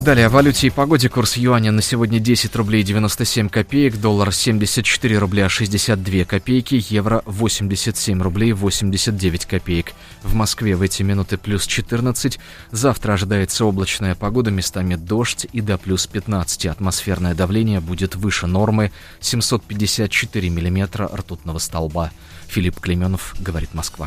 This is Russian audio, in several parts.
Далее о валюте и погоде. Курс юаня на сегодня 10 рублей 97 копеек, доллар 74 рубля 62 копейки, евро 87 рублей 89 копеек. В Москве в эти минуты плюс 14. Завтра ожидается облачная погода, местами дождь и до плюс 15. Атмосферное давление будет выше нормы 754 миллиметра ртутного столба. Филипп Клейменов, говорит Москва.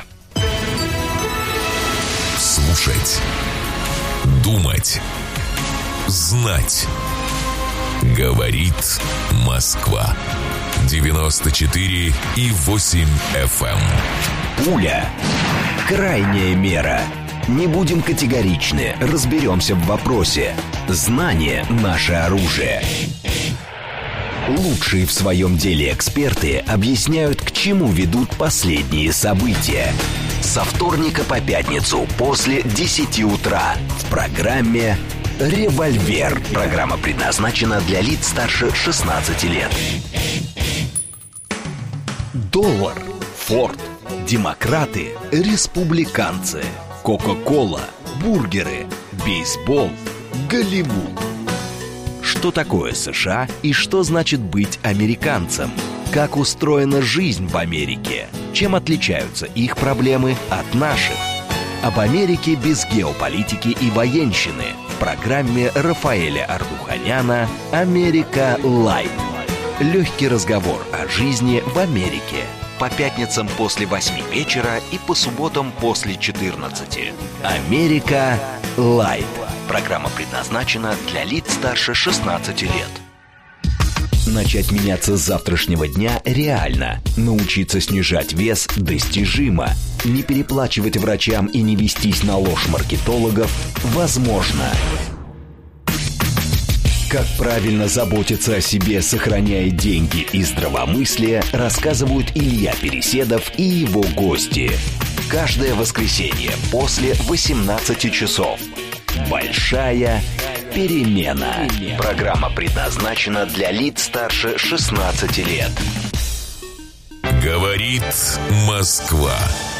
Слушать. Думать. Знать. Говорит Москва. 94,8 FM. Пуля. Крайняя мера. Не будем категоричны, разберемся в вопросе. Знание – наше оружие. Лучшие в своем деле эксперты объясняют, к чему ведут последние события. Со вторника по пятницу после 10 утра в программе «Револьвер». Программа предназначена для лиц старше 16 лет. Доллар, Форд, демократы, республиканцы, Кока-кола, бургеры, бейсбол, Голливуд. Что такое США и что значит быть американцем? Как устроена жизнь в Америке? Чем отличаются их проблемы от наших? Об Америке без геополитики и военщины в программе Рафаэля Ардуханяна «Америка Лайт». Легкий разговор о жизни в Америке. По пятницам после 8 вечера и по субботам после 14. «Америка Лайт». Программа предназначена для лиц старше 16 лет. Начать меняться с завтрашнего дня реально. Научиться снижать вес достижимо. Не переплачивать врачам и не вестись на ложь маркетологов возможно. Как правильно заботиться о себе, сохраняя деньги и здравомыслие, рассказывают Илья Переседов и его гости. Каждое воскресенье после 18 часов. Большая перемена. Программа предназначена для лиц старше 16 лет. Говорит Москва.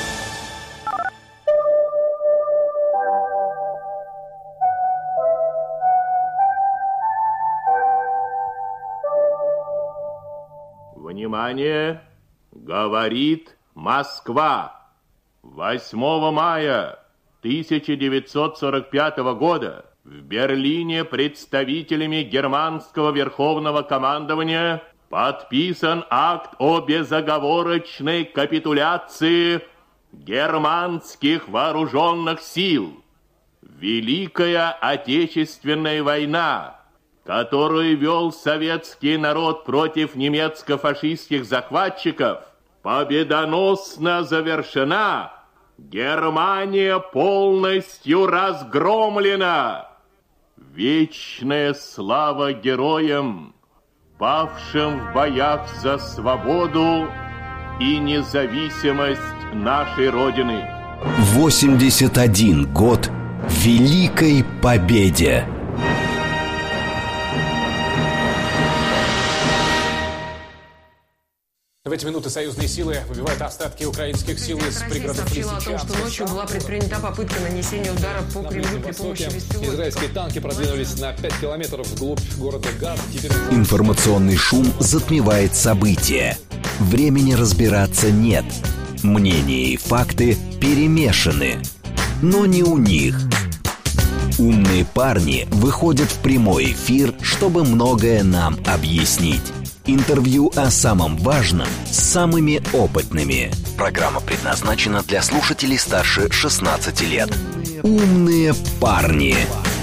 Внимание! Говорит Москва. 8 мая 1945 года в Берлине представителями германского верховного командования подписан акт о безоговорочной капитуляции германских вооруженных сил. Великая Отечественная война, которую вел советский народ против немецко-фашистских захватчиков, победоносно завершена. Германия полностью разгромлена. Вечная слава героям, павшим в боях за свободу и независимость нашей Родины. 81 год Великой Победе. В эти минуты союзные силы выбивают остатки украинских сил из пригородов Лисичанска. Сообщила о том, что ночью была предпринята попытка нанесения удара по Кремлю при помощи беспилотников. Израильские танки продвинулись на 5 километров вглубь города Газ. Информационный шум затмевает события. Времени разбираться нет. Мнения и факты перемешаны. Но не у них. Умные парни выходят в прямой эфир, чтобы многое нам объяснить. Интервью о самом важном с самыми опытными. Программа предназначена для слушателей старше 16 лет. Умные парни.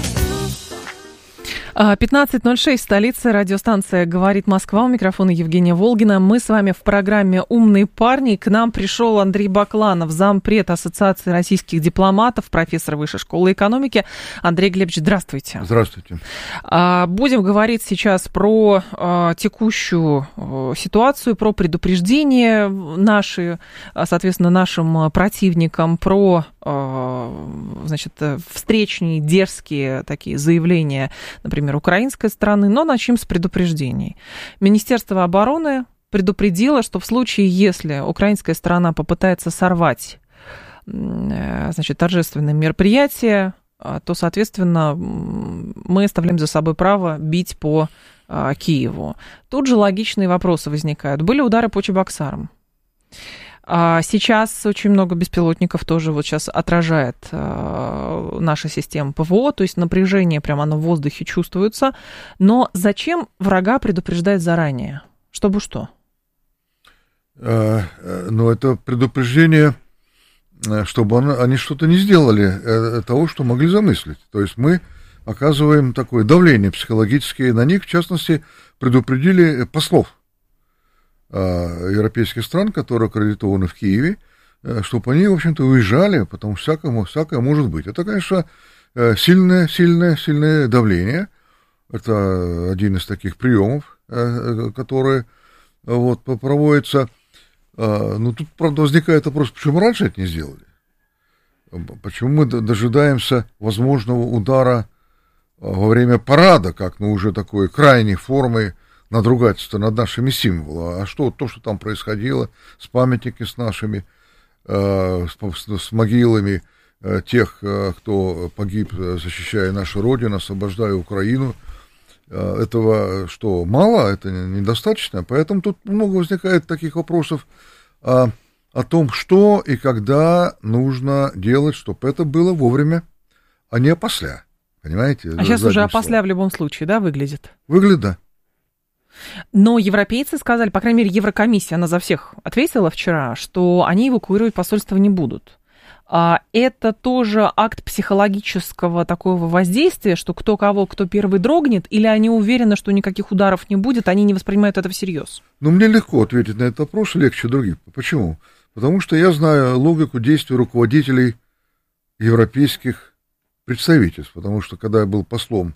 15:06, столица, радиостанция «Говорит Москва», у микрофона Евгения Волгина. Мы с вами в программе «Умные парни». К нам пришел Андрей Бакланов, зампред Ассоциации российских дипломатов, профессор Высшей школы экономики. Андрей Глебович, здравствуйте. Здравствуйте. Будем говорить сейчас про текущую ситуацию, про предупреждения наши, соответственно, нашим противникам, про, значит, встречные, дерзкие такие заявления, например, украинской стороны, но начнем с предупреждений. Министерство обороны предупредило, что в случае, если украинская сторона попытается сорвать, значит, торжественное мероприятие, то, соответственно, мы оставляем за собой право бить по Киеву. Тут же логичные вопросы возникают. Были удары по Чебоксарам. Сейчас очень много беспилотников тоже вот сейчас отражает наша система ПВО, то есть напряжение прямо оно в воздухе чувствуется. Но зачем врага предупреждать заранее? Чтобы что? Ну, это предупреждение, чтобы они что-то не сделали того, что могли замыслить. То есть мы оказываем такое давление психологическое на них, в частности, предупредили послов европейских стран, которые аккредитованы в Киеве, чтобы они, в общем-то, уезжали, потому что всякое может быть. Это, конечно, сильное давление. Это один из таких приемов, которые вот, проводятся. Но тут, правда, возникает вопрос, почему раньше это не сделали? Почему мы дожидаемся возможного удара во время парада, как, уже такой крайней формой надругательства над нашими символами? А что, то, что там происходило с памятниками с нашими, с могилами тех, кто погиб, защищая нашу Родину, освобождая Украину, этого что, мало? Это недостаточно? Поэтому тут много возникает таких вопросов о том, что и когда нужно делать, чтобы это было вовремя, а не опосля. Понимаете? А сейчас уже опосля в любом случае, да, выглядит? Выглядит, да. Но европейцы сказали, по крайней мере, Еврокомиссия, она за всех ответила вчера, что они эвакуировать посольство не будут. Это тоже акт психологического такого воздействия, что кто первый дрогнет, или они уверены, что никаких ударов не будет, они не воспринимают это всерьез? Ну, мне легко ответить на этот вопрос, легче других. Почему? Потому что я знаю логику действий руководителей европейских представительств, потому что когда я был послом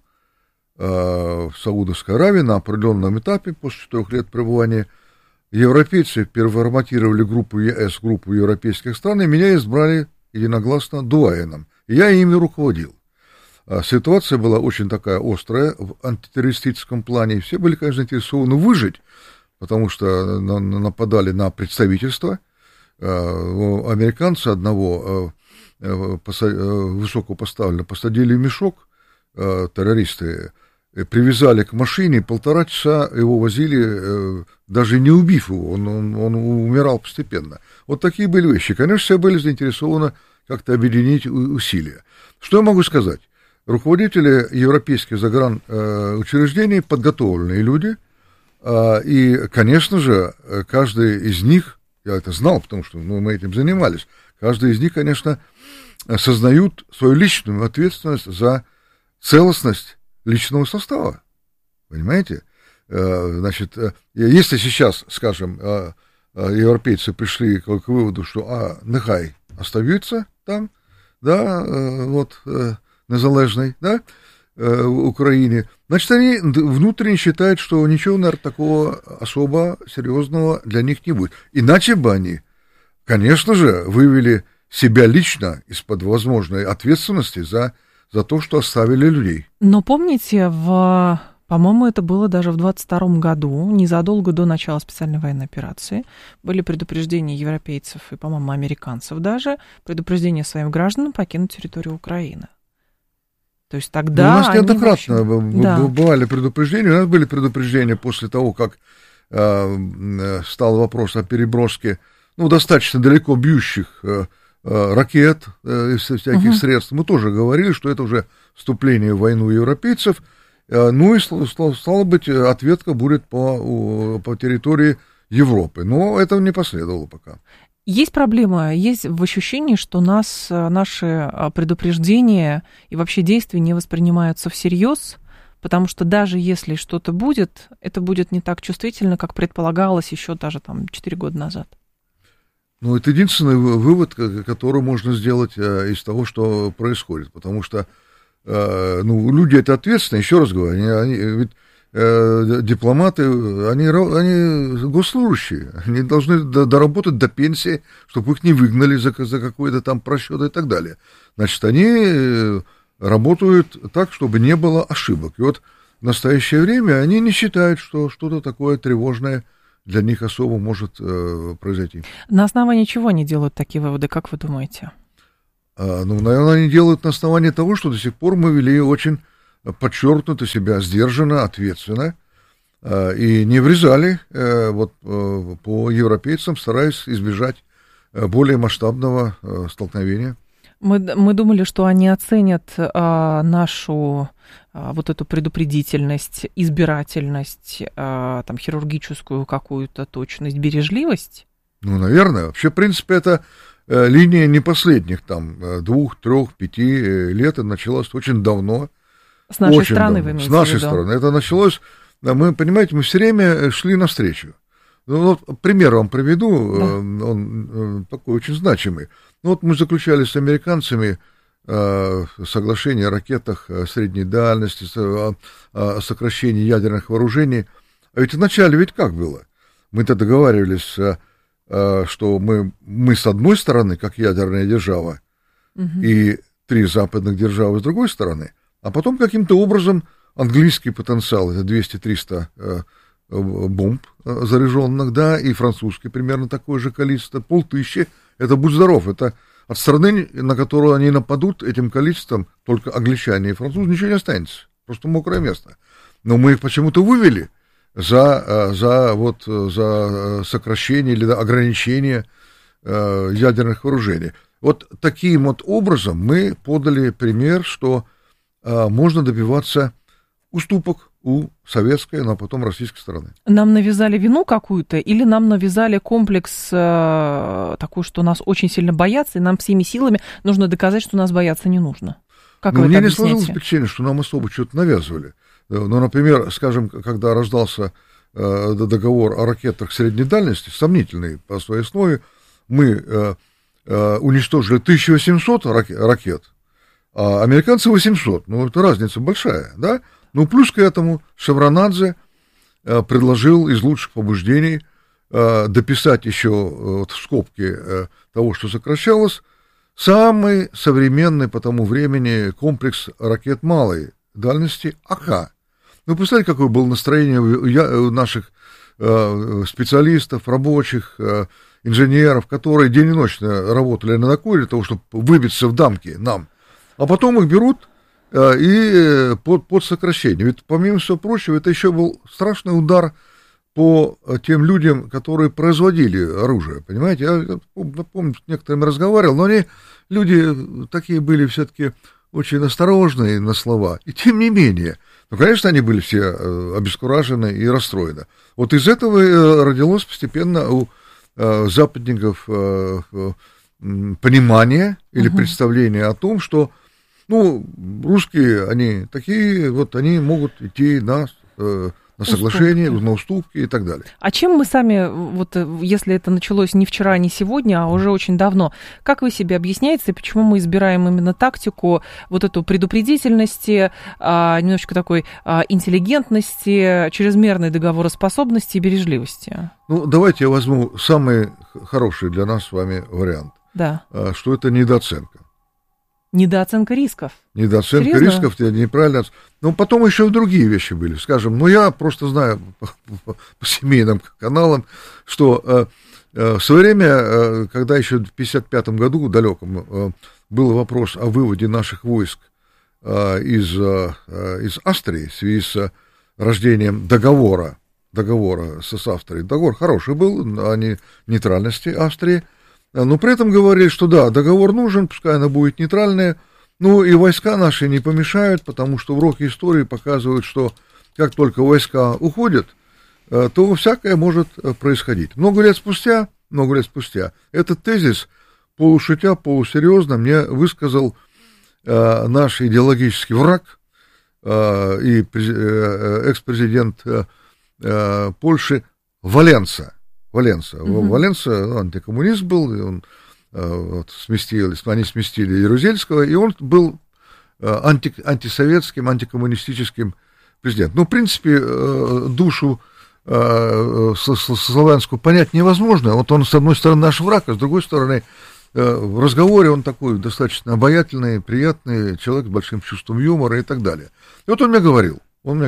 в Саудовской Аравии на определенном этапе, после 4 лет пребывания, европейцы переформатировали группу ЕС, группу европейских стран, и меня избрали единогласно дуаеном. И я ими руководил. Ситуация была очень такая острая в антитеррористическом плане. Все были, конечно, заинтересованы выжить, потому что нападали на представительство. Американцы одного высокопоставленного посадили в мешок, террористы, привязали к машине, 1,5 часа его возили, даже не убив его, он умирал постепенно. Вот такие были вещи. Конечно, все были заинтересованы как-то объединить усилия. Что я могу сказать? Руководители европейских загранучреждений подготовленные люди, и, конечно же, каждый из них, я это знал, потому что мы этим занимались, каждый из них, конечно, осознают свою личную ответственность за целостность личного состава. Понимаете? Значит, если сейчас, скажем, европейцы пришли к выводу, что нехай остаются там, да, вот, незалежной, да, в Украине, значит, они внутренне считают, что ничего, наверное, такого особо серьезного для них не будет. Иначе бы они, конечно же, вывели себя лично из-под возможной ответственности за то, что оставили людей. Но помните, по-моему, это было даже в 22 году, незадолго до начала специальной военной операции, были предупреждения европейцев и, по-моему, американцев даже, предупреждения своим гражданам покинуть территорию Украины. То есть тогда... У нас неоднократно бывали предупреждения. У нас были предупреждения после того, как стал вопрос о переброске, достаточно далеко бьющих ракет из всяких средств. Мы тоже говорили, что это уже вступление в войну европейцев. Ну и, стало быть, ответка будет по территории Европы. Но этого не последовало пока. Есть проблема, есть в ощущении, что наши предупреждения и вообще действия не воспринимаются всерьез, потому что даже если что-то будет, это будет не так чувствительно, как предполагалось еще даже 4 года назад. Это единственный вывод, который можно сделать из того, что происходит, потому что люди это ответственные, еще раз говорю, ведь дипломаты, они госслужащие, они должны доработать до пенсии, чтобы их не выгнали за какой-то там просчет и так далее. Значит, они работают так, чтобы не было ошибок. И вот в настоящее время они не считают, что что-то такое тревожное для них особо может произойти. На основании чего они делают такие выводы, как вы думаете? Ну, наверное, они делают на основании того, что до сих пор мы вели очень подчеркнуто себя, сдержанно, ответственно, и не врезали по европейцам, стараясь избежать более масштабного столкновения. Мы думали, что они оценят нашу вот эту предупредительность, избирательность, там, хирургическую какую-то точность, бережливость. Ну, наверное. Вообще, в принципе, это линия не последних, там, 2, 3, 5 лет. Это началось очень давно. С нашей стороны, вы имеете в виду? С нашей стороны. Это началось, мы, понимаете, мы все время шли навстречу. Ну, вот пример вам приведу, да. Он такой очень значимый. Ну, вот мы заключали с американцами соглашение о ракетах средней дальности, о сокращении ядерных вооружений. А ведь вначале ведь как было? Мы-то договаривались, что мы с одной стороны, как ядерная держава, и 3 западных державы с другой стороны, а потом каким-то образом английский потенциал, это 200-300 бомб заряженных, да, и французский примерно такое же количество, 500, это будь здоров, это от страны, на которую они нападут этим количеством, только англичане и французы, ничего не останется, просто мокрое место. Но мы их почему-то вывели за сокращение или ограничение ядерных вооружений. Вот таким вот образом мы подали пример, что можно добиваться уступок у советской, но потом российской стороны. Нам навязали вину какую-то или нам навязали комплекс такой, что нас очень сильно боятся, и нам всеми силами нужно доказать, что нас бояться не нужно? Как вы это объясняете? Мне не сложилось впечатление, что нам особо что-то навязывали. Ну, например, скажем, когда рождался договор о ракетах средней дальности, сомнительный по своей основе, мы уничтожили 1800 ракет, а американцы 800. Ну, это разница большая, да? Ну, плюс к этому Шевронадзе предложил из лучших побуждений дописать еще в скобке того, что сокращалось, самый современный по тому времени комплекс ракет малой дальности АК. Ну, представляете, какое было настроение у наших специалистов, рабочих, инженеров, которые день и ночь работали на докоре для того, чтобы выбиться в дамки нам. А потом их берут и под сокращение. Ведь, помимо всего прочего, это еще был страшный удар по тем людям, которые производили оружие, понимаете? Я помню, с некоторыми разговаривал, но они, люди такие были все-таки очень осторожные на слова. И тем не менее, ну, конечно, они были все обескуражены и расстроены. Вот из этого родилось постепенно у западников понимание или представление о том, что, ну, русские, они такие, вот они могут идти на соглашение, на уступки и так далее. А чем мы сами, вот если это началось не вчера, не сегодня, а уже очень давно, как вы себе объясняете, почему мы избираем именно тактику вот эту предупредительности, немножечко такой интеллигентности, чрезмерной договороспособности и бережливости? Ну, давайте я возьму самый хороший для нас с вами вариант. Да. Что это недооценка. Недооценка рисков. Недооценка Серьезно? рисков, неправильно. Но потом еще и другие вещи были. Скажем, ну я просто знаю по семейным каналам, что в свое время, когда еще в 1955 году далеком был вопрос о выводе наших войск из Австрии в связи с рождением договора с Австрией. Договор хороший был о нейтральности Австрии. Но при этом говорили, что да, договор нужен, пускай она будет нейтральная, ну и войска наши не помешают, потому что уроки истории показывают, что как только войска уходят, то всякое может происходить. Много лет спустя этот тезис, полушутя, полусерьезно, мне высказал наш идеологический враг и экс-президент Польши Валенса. Валенса антикоммунист был, и он, они сместили Ярузельского, и он был антисоветским, антикоммунистическим президентом. Ну, в принципе, душу славянскую понять невозможно. Вот он, с одной стороны, наш враг, а с другой стороны, в разговоре он такой достаточно обаятельный, приятный человек с большим чувством юмора и так далее. И вот он мне говорил,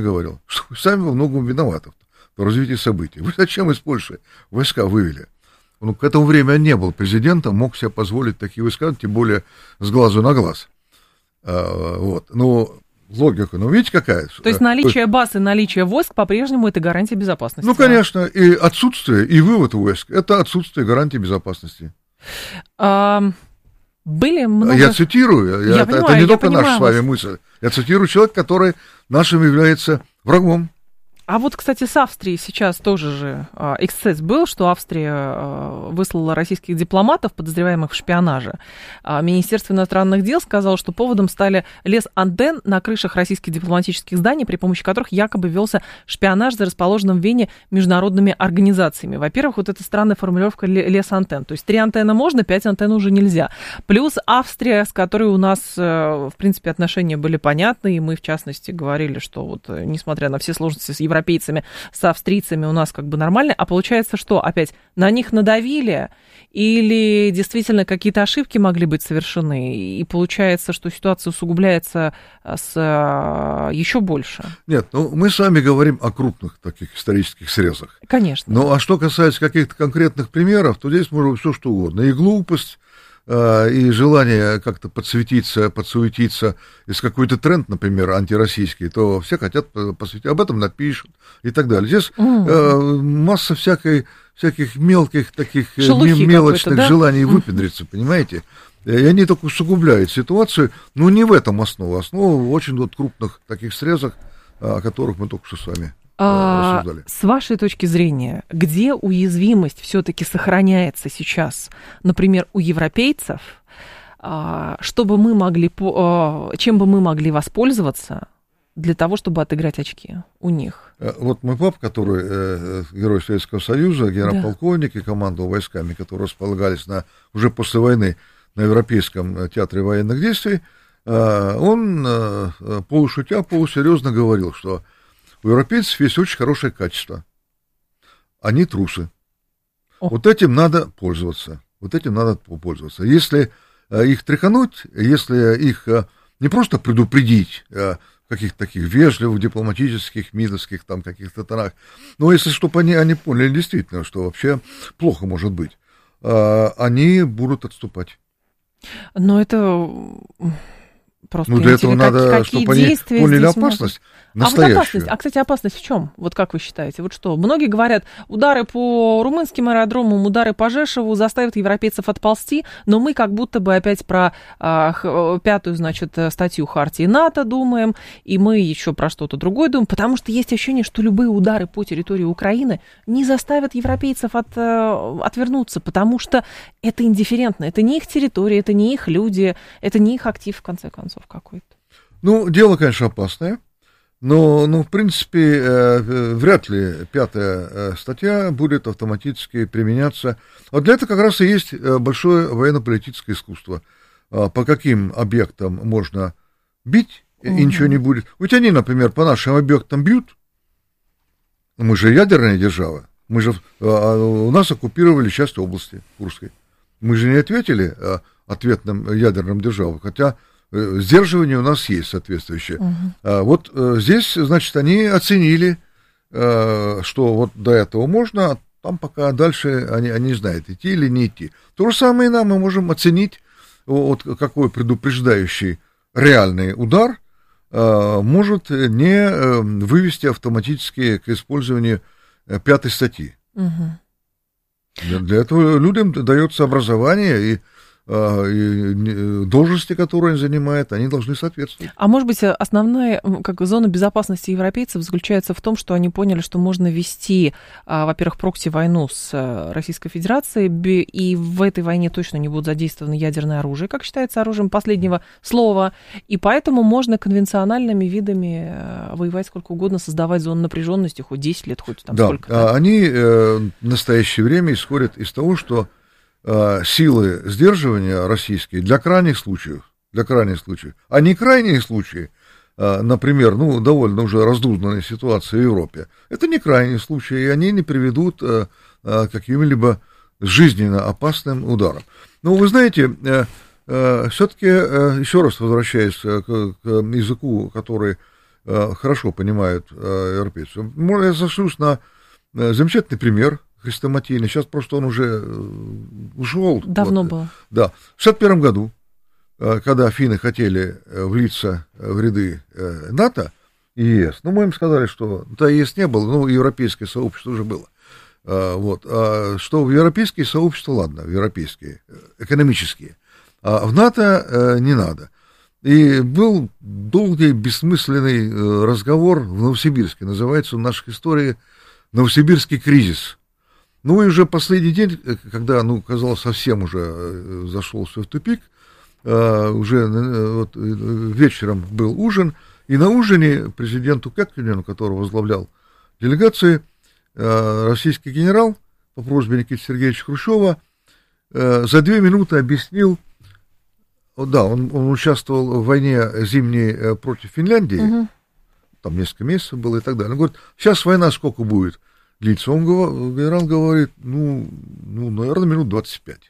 что вы сами во многом виноваты в развитии событий. Вы зачем из Польши войска вывели? Он к этому времени не был президентом, мог себе позволить такие высказывания, тем более с глазу на глаз. Вот. Но логика, видите, какая? То есть наличие баз и наличие войск по-прежнему это гарантия безопасности? Ну, конечно, и отсутствие, и вывод войск — это отсутствие гарантии безопасности. Были много... Я цитирую, это не только наша с вами мысль. Я цитирую человека, который нашим является врагом. А вот, кстати, с Австрией сейчас тоже же эксцесс был, что Австрия выслала российских дипломатов, подозреваемых в шпионаже. Министерство иностранных дел сказало, что поводом стали лес антенн на крышах российских дипломатических зданий, при помощи которых якобы велся шпионаж за расположенным в Вене международными организациями. Во-первых, вот эта странная формулировка лес антенн. То есть 3 антенны можно, 5 антенн уже нельзя. Плюс Австрия, с которой у нас, в принципе, отношения были понятны, и мы, в частности, говорили, что вот, несмотря на все сложности с европейцами, с австрийцами у нас как бы нормально, а получается, что опять на них надавили или действительно какие-то ошибки могли быть совершены, и получается, что ситуация усугубляется еще больше? Нет, мы с вами говорим о крупных таких исторических срезах. Конечно. Ну, а что касается каких-то конкретных примеров, то здесь может быть все что угодно. И глупость, и желание как-то подсуетиться, если какой-то тренд, например, антироссийский, то все хотят посвятить, об этом напишут и так далее. Здесь масса всяких мелких таких мелочных желаний выпендриться, понимаете? И они только усугубляют ситуацию, но не в этом основа. Основа в очень вот крупных таких срезах, о которых мы только что с вами рассуждали. С вашей точки зрения, где уязвимость все-таки сохраняется сейчас, например, у европейцев, чтобы мы могли, чем бы мы могли воспользоваться для того, чтобы отыграть очки у них? Вот мой папа, который герой Советского Союза, генерал-полковник, и командовал войсками, которые располагались уже после войны на Европейском театре военных действий, он полушутя, полусерьезно говорил, что у европейцев есть очень хорошее качество. Они трусы. Вот этим надо пользоваться. Если их тряхануть, если их не просто предупредить в каких-то таких вежливых, дипломатических, мидовских там каких-то тонах, но если чтобы они поняли действительно, что вообще плохо может быть, они будут отступать. Но это... Просто для этого надо, чтобы они поняли опасность настоящую. Кстати, опасность в чем? Вот как вы считаете? Вот что? Многие говорят, удары по румынским аэродромам, удары по Жешеву заставят европейцев отползти, но мы как будто бы опять про 5-ю, значит, статью Хартии НАТО думаем, и мы еще про что-то другое думаем, потому что есть ощущение, что любые удары по территории Украины не заставят европейцев отвернуться, потому что это индифферентно, это не их территория, это не их люди, это не их актив, в конце концов, какой-то. Ну, дело, конечно, опасное, но в принципе, вряд ли 5-я статья будет автоматически применяться. А для этого как раз и есть большое военно-политическое искусство. По каким объектам можно бить, и ничего не будет. Ведь они, например, по нашим объектам бьют. Мы же ядерная держава. У нас оккупировали часть области Курской. Мы же не ответили ответным ядерным державам, хотя сдерживание у нас есть соответствующее. Вот здесь, значит, они оценили, что вот до этого можно, а там пока дальше они не знают, идти или не идти. То же самое и нам, мы можем оценить, вот какой предупреждающий реальный удар может не вывести автоматически к использованию 5-й статьи. Для этого людям дается образование и должности, которые они занимают, они должны соответствовать. А может быть, основная зона безопасности европейцев заключается в том, что они поняли, что можно вести, во-первых, прокси-войну с Российской Федерацией, и в этой войне точно не будут задействованы ядерное оружие, как считается оружием последнего слова, и поэтому можно конвенциональными видами воевать сколько угодно, создавать зону напряженности хоть 10 лет, хоть там сколько-то. Да, они в настоящее время исходят из того, что силы сдерживания российские для крайних случаев, а не крайние случаи, например, довольно уже раздузданная ситуация в Европе, это не крайние случаи, и они не приведут к каким-либо жизненно опасным ударам. Но вы знаете, все-таки, еще раз возвращаясь к языку, который хорошо понимают европейцы, я сошлюсь на замечательный пример, хрестоматийный. Сейчас просто он уже ушел. Давно было. Да. В 1961 году, когда финны хотели влиться в ряды НАТО и ЕС, мы им сказали, что ЕС не было, но европейское сообщество уже было. Что в европейские сообщества, ладно, в европейские, экономические, а в НАТО не надо. И был долгий, бессмысленный разговор в Новосибирске, называется в нашей истории «Новосибирский кризис». И уже последний день, когда, казалось, совсем уже зашел все в тупик, уже вечером был ужин, и на ужине президенту Кеккинену, который возглавлял делегации, российский генерал по просьбе Никиты Сергеевича Хрущева за 2 минуты объяснил, он участвовал в войне зимней против Финляндии, там несколько месяцев было и так далее. Он говорит, сейчас война сколько будет длиться? Генерал говорит, наверное, минут 25.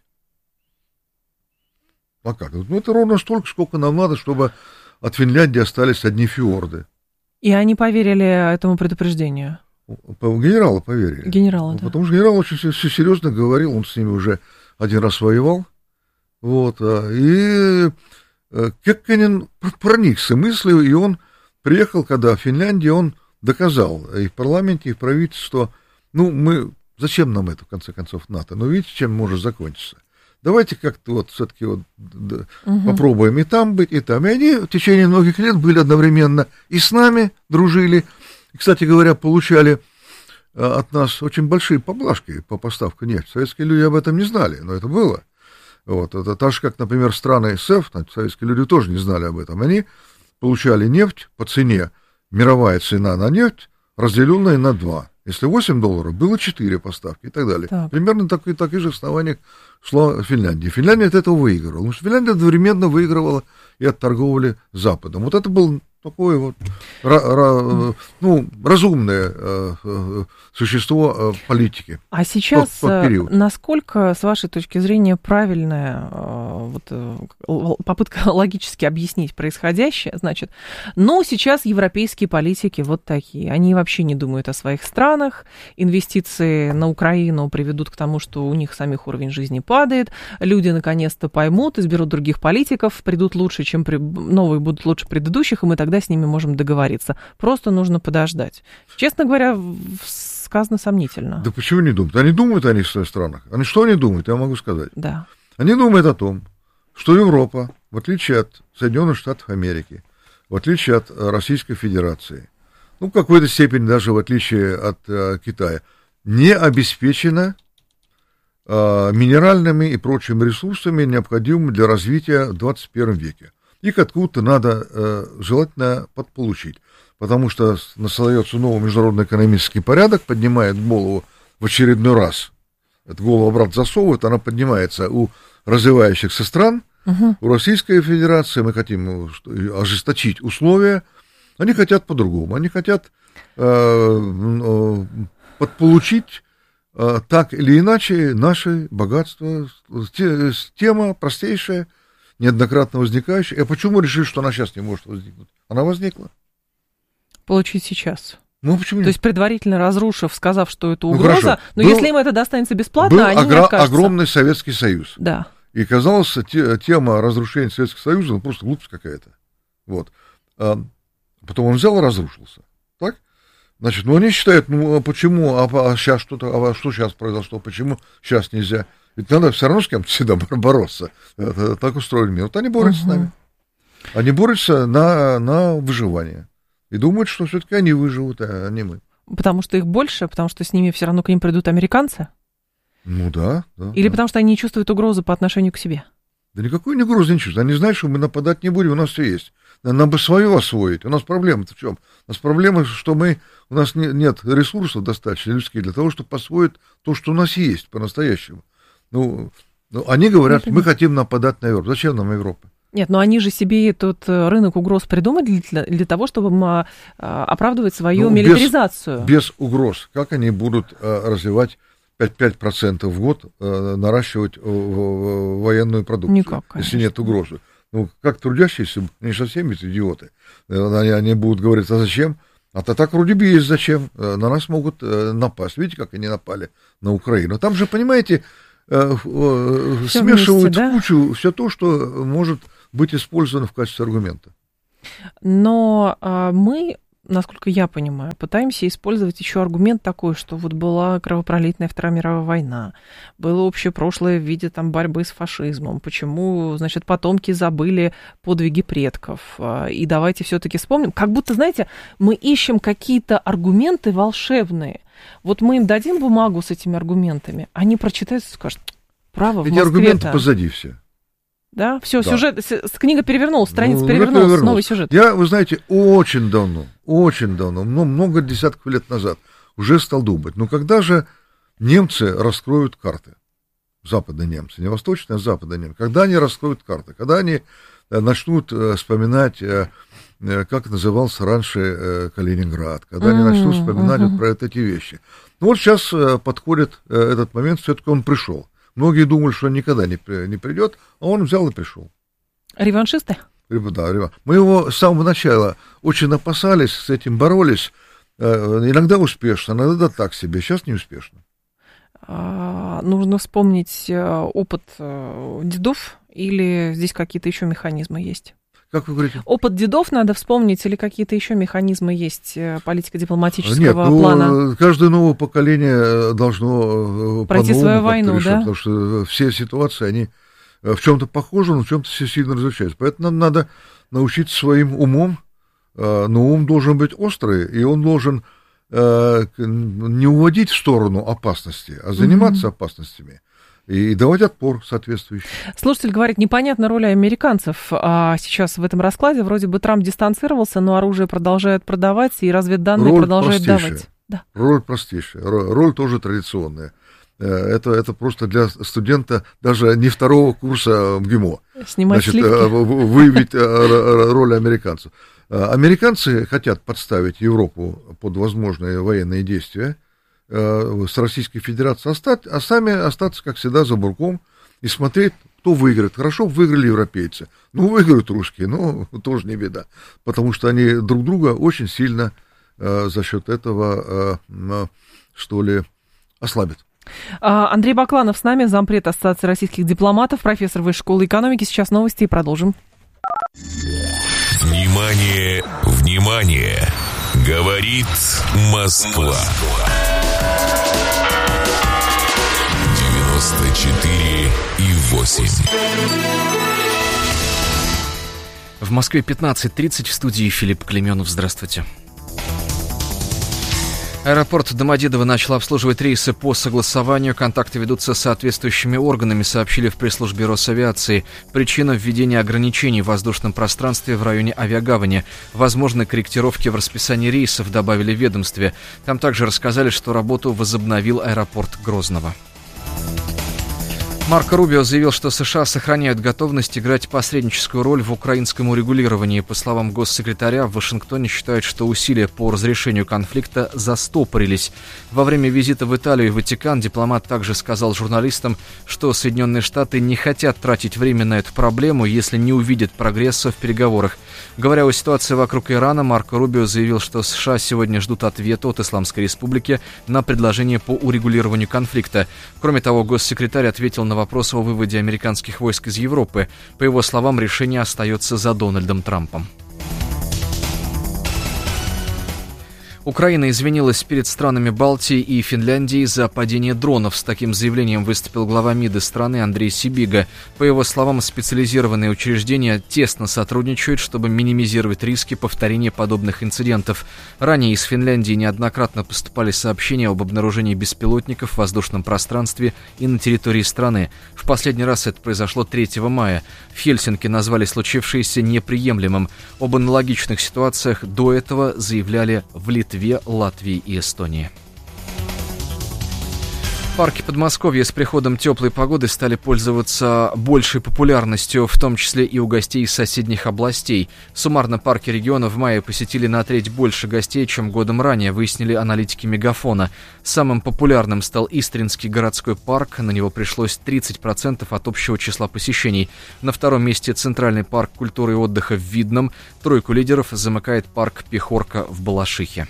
А как? Это ровно столько, сколько нам надо, чтобы от Финляндии остались одни фьорды. И они поверили этому предупреждению? Генералы поверили. Генералы, да. Потому что генерал очень все серьезно говорил, он с ними уже один раз воевал. И Кеккинен проникся мыслью, и он приехал, когда в Финляндии, он доказал и в парламенте, и в правительстве, зачем нам это, в конце концов, НАТО? Видите, чем может закончиться? Давайте как-то все-таки попробуем и там быть, и там. И они в течение многих лет были одновременно и с нами, дружили. И, кстати говоря, получали от нас очень большие поблажки по поставке нефти. Советские люди об этом не знали, но это было. Это так же, как, например, страны СЭФ, советские люди тоже не знали об этом. Они получали нефть по цене, мировая цена на нефть, разделенная на 2. Если $8, было 4 поставки и так далее. Так. Примерно такие же основания шла Финляндия. Финляндия от этого выигрывала. Потому что Финляндия одновременно выигрывала и от торговли с Западом. Это был такое разумное существо политики. А сейчас насколько, с вашей точки зрения, правильная попытка логически объяснить происходящее? Значит, сейчас европейские политики такие. Они вообще не думают о своих странах. Инвестиции на Украину приведут к тому, что у них самих уровень жизни падает. Люди наконец-то поймут, изберут других политиков, придут лучше, чем новые будут лучше предыдущих, и мы тогда с ними можем договориться. Просто нужно подождать. Честно говоря, сказано сомнительно. Да почему не думают? Они думают о них в своих странах. Что они думают, я могу сказать. Да. Они думают о том, что Европа, в отличие от Соединенных Штатов Америки, в отличие от Российской Федерации, в какой-то степени даже в отличие от Китая, не обеспечена минеральными и прочими ресурсами, необходимыми для развития в 21 веке. Их откуда-то надо желательно подполучить, потому что создается новый международный экономический порядок, поднимает голову в очередной раз, эту голову обратно засовывает, она поднимается у развивающихся стран, у Российской Федерации, мы хотим ожесточить условия, они хотят по-другому, они хотят подполучить так или иначе наши богатства. Тема простейшая, неоднократно возникающая. А почему решили, что она сейчас не может возникнуть? Она возникла. Получить сейчас. Почему нет? То есть предварительно разрушив, сказав, что это угроза, но если им это достанется бесплатно, они не откажутся. Был огромный Советский Союз. Да. И казалось, тема разрушения Советского Союза просто глупость какая-то. Потом он взял и разрушился. Так? Значит, они считают, почему, сейчас что сейчас произошло, почему сейчас нельзя? Ведь надо все равно с кем-то всегда бороться. Так устроен мир. Они борются с нами. Они борются на выживание. И думают, что все-таки они выживут, а не мы. Потому что их больше, потому что с ними все равно к ним придут американцы? Да. Или потому что они не чувствуют угрозы по отношению к себе? Да никакой угрозы не чувствуют. Они знают, что мы нападать не будем, у нас все есть. Нам бы свое освоить. У нас проблема-то в чем? У нас проблема, что у нас нет ресурсов достаточно людских для того, чтобы освоить то, что у нас есть по-настоящему. Они говорят, мы хотим нападать на Европу. Зачем нам Европа? Нет, но они же себе этот рынок угроз придумали для того, чтобы оправдывать свою милитаризацию. Без угроз. Как они будут развивать 5% в год, наращивать военную продукцию, Никак, конечно. Если нет угрозы? Как трудящиеся, они же совсем ведь идиоты. Они будут говорить, а зачем? А-то так вроде бы есть зачем. На нас могут напасть. Видите, как они напали на Украину. Там же, понимаете, смешивают в кучу все то, что может быть использовано в качестве аргумента. Но мы, насколько я понимаю, пытаемся использовать еще аргумент такой, что вот была кровопролитная Вторая мировая война, было общее прошлое в виде там борьбы с фашизмом, почему, значит, потомки забыли подвиги предков, и давайте все-таки вспомним, как будто, знаете, мы ищем какие-то аргументы волшебные. Вот мы им дадим бумагу с этими аргументами, они прочитают и скажут, право, в Москве-то... Эти аргументы позади все. Да, все, да. Сюжет, книга перевернулась, страница перевернулась, новый сюжет. Я, вы знаете, очень давно, много десятков лет назад уже стал думать, когда же немцы раскроют карты, западные немцы, не восточные, а западные немцы, когда они раскроют карты, когда они начнут вспоминать, как назывался раньше Калининград, когда они начнут вспоминать вот про эти вещи. Вот сейчас подходит этот момент, все-таки он пришел. Многие думали, что он никогда не придет, а он взял и пришел. Реваншисты? Да, мы его с самого начала очень опасались, с этим боролись. Иногда успешно, иногда так себе. Сейчас не успешно. Нужно вспомнить опыт дедов или здесь какие-то еще механизмы есть? Как вы говорите? Опыт дедов надо вспомнить или какие-то еще механизмы есть политико-дипломатического плана? Нет, каждое новое поколение должно пройти свою войну, решать, да? Потому что все ситуации, они в чем-то похожи, но в чем-то все сильно различаются. Поэтому нам надо научиться своим умом, но ум должен быть острый, и он должен не уводить в сторону опасности, а заниматься опасностями. И давать отпор соответствующий. Слушатель говорит, непонятна роль американцев сейчас в этом раскладе. Вроде бы Трамп дистанцировался, но оружие продолжают продавать, и разведданные продолжают давать. Да. Роль простейшая, роль тоже традиционная. Это просто для студента даже не второго курса МГИМО. Снимать сливки. Выявить роль американцев. Американцы хотят подставить Европу под возможные военные действия с Российской Федерацией, а сами остаться, как всегда, за бурком и смотреть, кто выиграет. Хорошо, выиграли европейцы. Выиграют русские, тоже не беда. Потому что они друг друга очень сильно за счет этого, ослабят. Андрей Бакланов с нами, зампред Ассоциации российских дипломатов, профессор Высшей школы экономики. Сейчас новости и продолжим. Внимание, внимание! Говорит Москва. 94,8. В Москве 15:30, в студии Филипп Клеменов. Здравствуйте. Аэропорт Домодедово начал обслуживать рейсы по согласованию. Контакты ведутся с соответствующими органами, сообщили в пресс-службе Росавиации. Причина введения ограничений в воздушном пространстве в районе авиагавани. Возможны корректировки в расписании рейсов, добавили в ведомстве. Там также рассказали, что работу возобновил аэропорт Грозного. Марко Рубио заявил, что США сохраняют готовность играть посредническую роль в украинском урегулировании. По словам госсекретаря, в Вашингтоне считают, что усилия по разрешению конфликта застопорились. Во время визита в Италию и Ватикан дипломат также сказал журналистам, что Соединенные Штаты не хотят тратить время на эту проблему, если не увидят прогресса в переговорах. Говоря о ситуации вокруг Ирана, Марко Рубио заявил, что США сегодня ждут ответа от Исламской Республики на предложение по урегулированию конфликта. Кроме того, госсекретарь ответил на вопрос о выводе американских войск из Европы. По его словам, решение остается за Дональдом Трампом. Украина извинилась перед странами Балтии и Финляндии за падение дронов. С таким заявлением выступил глава МИДа страны Андрей Сибига. По его словам, специализированные учреждения тесно сотрудничают, чтобы минимизировать риски повторения подобных инцидентов. Ранее из Финляндии неоднократно поступали сообщения об обнаружении беспилотников в воздушном пространстве и на территории страны. В последний раз это произошло 3 мая. В Хельсинки назвали случившееся неприемлемым. Об аналогичных ситуациях до этого заявляли в Литве, Латвии и Эстонии. Парки Подмосковья с приходом теплой погоды стали пользоваться большей популярностью, в том числе и у гостей из соседних областей. Суммарно парки региона в мае посетили на треть больше гостей, чем годом ранее, выяснили аналитики Мегафона. Самым популярным стал Истринский городской парк, на него пришлось 30% от общего числа посещений. На втором месте Центральный парк культуры и отдыха в Видном. Тройку лидеров замыкает парк Пехорка в Балашихе.